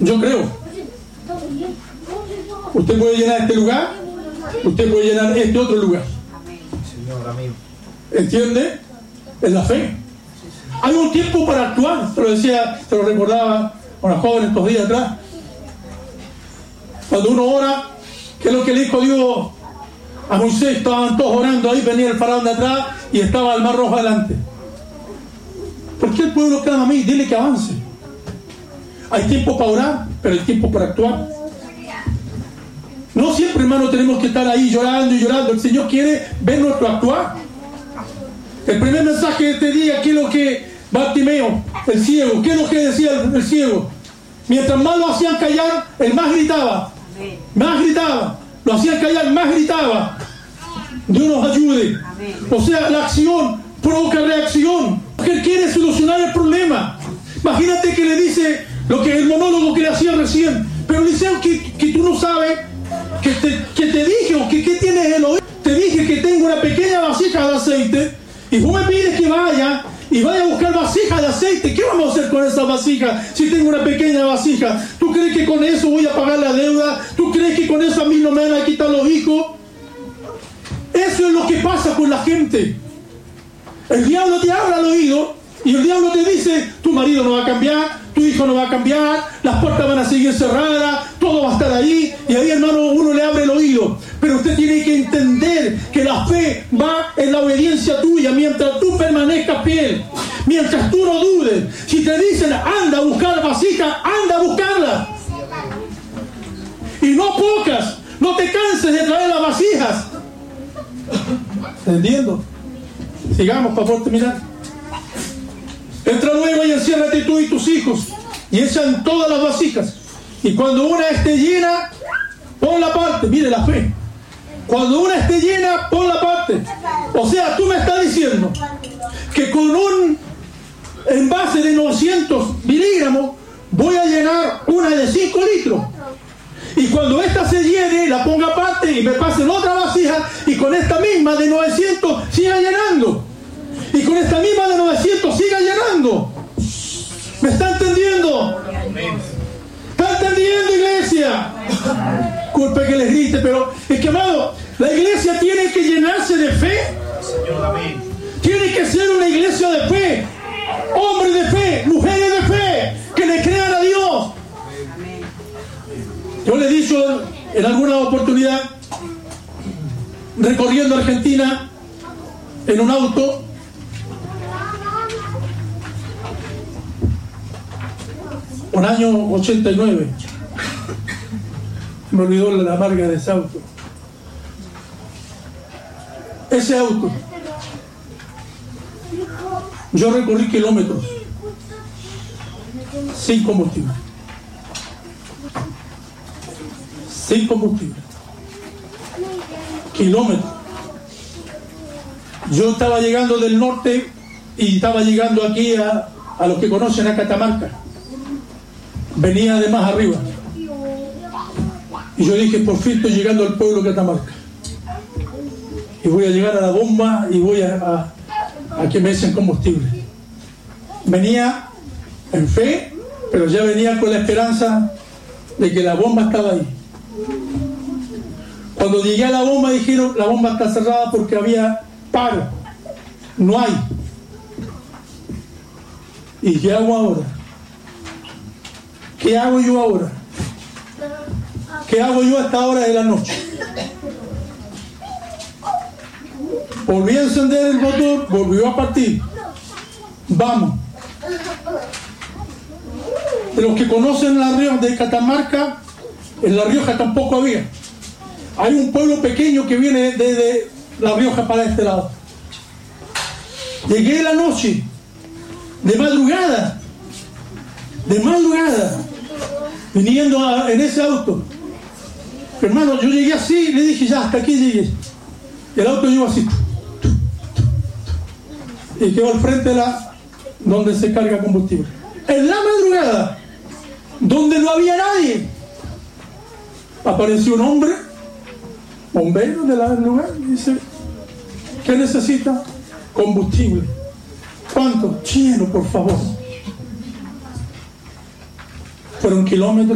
Yo creo. Usted puede llenar este lugar, usted puede llenar este otro lugar. ¿Entiende? Es la fe. Hay un tiempo para actuar. Se lo decía, se lo recordaba a una joven estos días atrás. Cuando uno ora, ¿qué es lo que le dijo Dios a Moisés? Estaban todos orando ahí, venía el faraón de atrás y estaba el mar rojo adelante. ¿Por qué el pueblo clama a mí? Dile que avance. Hay tiempo para orar, pero hay tiempo para actuar. No siempre, hermano, tenemos que estar ahí llorando y llorando. El Señor quiere ver nuestro actuar. El primer mensaje de este día, ¿qué es lo que Bartimeo, el ciego, qué es lo que decía el ciego? Mientras más lo hacían callar, él más gritaba. Más gritaba. Lo hacían callar, más gritaba. Dios nos ayude. O sea, la acción provoca reacción. Porque él quiere solucionar el problema. Imagínate que le dice lo que el monólogo que le hacía recién. Pero Eliseo, que tú no sabes, que te dije, o que tienes el oído. Te dije que tengo una pequeña vasija de aceite. Y tú me pides que vaya y vaya a buscar vasija de aceite. ¿Qué vamos a hacer con esa vasija si tengo una pequeña vasija? ¿Tú crees que con eso voy a pagar la deuda? ¿Tú crees que con eso a mí no me van a quitar los hijos? Eso es lo que pasa con la gente. El diablo te habla al oído y el diablo te dice: tu marido no va a cambiar, tu hijo no va a cambiar, las puertas van a seguir cerradas, todo va a estar ahí. Y ahí, hermano, uno le abre el oído. Pero usted tiene que entender que la fe va en la obediencia tuya. Mientras tú permanezcas fiel, mientras tú no dudes. Si te dicen anda a buscar vasija, anda a buscarla. Y no pocas. No te canses de traer las vasijas. ¿Entendiendo? Sigamos para poder terminar. Entra luego y enciérrate tú y tus hijos y echan todas las vasijas. Y cuando una esté llena, ponla aparte. Mire la fe. Cuando una esté llena, ponla aparte. O sea, tú me estás diciendo que con un envase de 900 miligramos voy a llenar una de 5 litros. Y cuando esta se llene, la ponga aparte y me pasen otra vasija y con esta misma de 900 siga llenando. Y con esta misma de 900 siga llenando. ¿Me está entendiendo? ¿Está entendiendo, iglesia? Disculpe que les grite, pero es que, amado, la iglesia tiene que llenarse de fe. Tiene que ser una iglesia de fe. Hombres de fe, mujeres de fe, que le crean a Dios. Yo le he dicho en alguna oportunidad, recorriendo Argentina en un auto, un año 89, me olvidó la marca de ese auto. Ese auto, yo recorrí kilómetros sin combustible. Sin combustible. Kilómetros. Yo estaba llegando del norte y estaba llegando aquí a los que conocen a Catamarca. Venía de más arriba. Y yo dije, por fin estoy llegando al pueblo de Catamarca. Y voy a llegar a la bomba y voy a que me echen combustible. Venía en fe, pero ya venía con la esperanza de que la bomba estaba ahí. Cuando llegué a la bomba dijeron, la bomba está cerrada porque había paro. No hay. ¿Y qué hago ahora? ¿Qué hago yo ahora? ¿Qué hago yo a esta hora de la noche? Volví a encender el motor, volvió a partir. Vamos. De los que conocen la Rioja de Catamarca, en La Rioja tampoco había. Hay un pueblo pequeño que viene desde La Rioja para este lado. Llegué la noche, de madrugada, viniendo en ese auto. Hermano, yo llegué así, le dije, ya, hasta aquí llegué. El auto llegó así. Y quedó al frente de donde se carga combustible. En la madrugada, donde no había nadie, apareció un hombre, bombero del lugar, y dice, ¿qué necesita? Combustible. ¿Cuánto? Lleno, por favor. Fueron kilómetros.